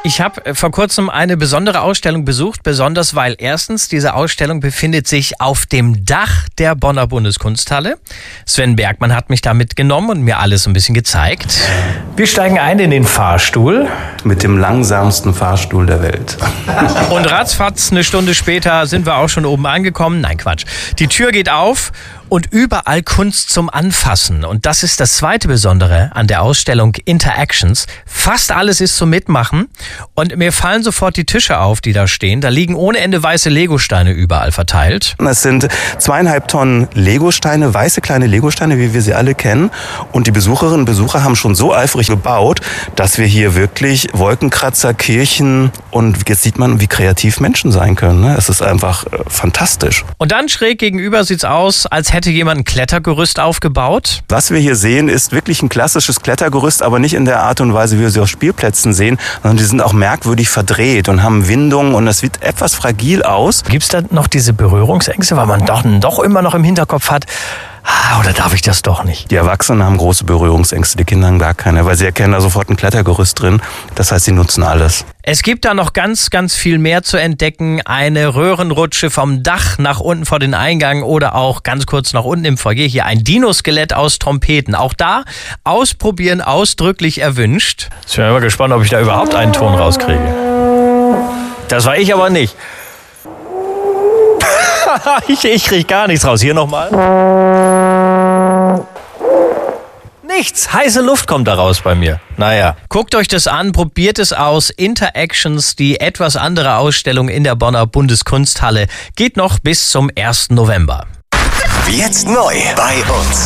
Ich habe vor kurzem eine besondere Ausstellung besucht, besonders weil erstens diese Ausstellung befindet sich auf dem Dach der Bonner Bundeskunsthalle. Sven Bergmann hat mich da mitgenommen und mir alles ein bisschen gezeigt. Wir steigen ein in den Fahrstuhl. Mit dem langsamsten Fahrstuhl der Welt. Und ratzfatz, eine Stunde später sind wir auch schon oben angekommen. Nein, Quatsch. Die Tür geht auf und überall Kunst zum Anfassen. Und das ist das zweite Besondere an der Ausstellung Interactions. Fast alles ist zum Mitmachen. Und mir fallen sofort die Tische auf, die da stehen. Da liegen ohne Ende weiße Legosteine überall verteilt. Es sind 2,5 Tonnen Legosteine, weiße kleine Legosteine, wie wir sie alle kennen. Und die Besucherinnen und Besucher haben schon so eifrig gebaut, dass wir hier wirklich Wolkenkratzer, Kirchen und jetzt sieht man, wie kreativ Menschen sein können. Es ist einfach fantastisch. Und dann schräg gegenüber sieht's aus, als hätte jemand ein Klettergerüst aufgebaut. Was wir hier sehen, ist wirklich ein klassisches Klettergerüst, aber nicht in der Art und Weise, wie wir sie auf Spielplätzen sehen, sondern die sind auch merkwürdig verdreht und haben Windungen und das sieht etwas fragil aus. Gibt's da noch diese Berührungsängste, weil man doch immer noch im Hinterkopf hat, oder darf ich das doch nicht? Die Erwachsenen haben große Berührungsängste, die Kinder haben gar keine, weil sie erkennen da sofort ein Klettergerüst drin. Das heißt, sie nutzen alles. Es gibt da noch ganz, ganz viel mehr zu entdecken. Eine Röhrenrutsche vom Dach nach unten vor den Eingang oder auch ganz kurz nach unten im Foyer. Hier ein Dinoskelett aus Trompeten. Auch da ausprobieren ausdrücklich erwünscht. Ich bin mal gespannt, ob ich da überhaupt einen Ton rauskriege. Das war ich aber nicht. Ich krieg gar nichts raus. Hier nochmal. Nichts. Heiße Luft kommt da raus bei mir. Naja, guckt euch das an, probiert es aus. Interactions, die etwas andere Ausstellung in der Bonner Bundeskunsthalle, geht noch bis zum 1. November. Jetzt neu bei uns.